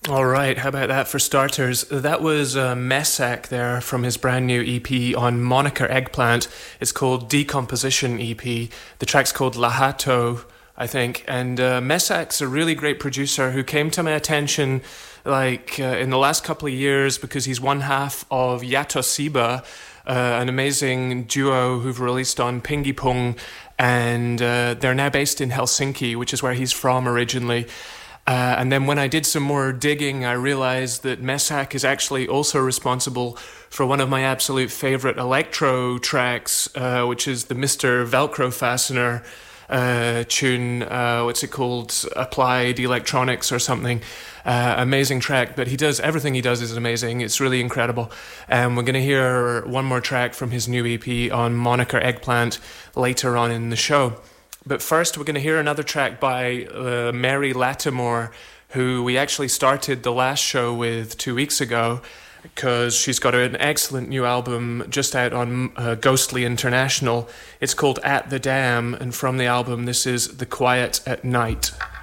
All right, how about that for starters? That was Messac there from his brand new EP on Moniker Eggplant. It's called Decomposition EP. The track's called Lahato, I think. And Messac's a really great producer who came to my attention in the last couple of years because he's one half of Yatosiba, an amazing duo who've released on Pingy Pong, and they're now based in Helsinki, which is where he's from originally. And then when I did some more digging, I realized that Messac is actually also responsible for one of my absolute favorite electro tracks, which is the Mr. Velcro Fastener tune. What's it called? Applied Electronics or something. Amazing track, but everything he does is amazing. It's really incredible. And we're going to hear one more track from his new EP on Moniker Eggplant later on in the show. But first, we're going to hear another track by Mary Lattimore, who we actually started the last show with 2 weeks ago, because she's got an excellent new album just out on Ghostly International. It's called At the Dam, and from the album, this is The Quiet at Night.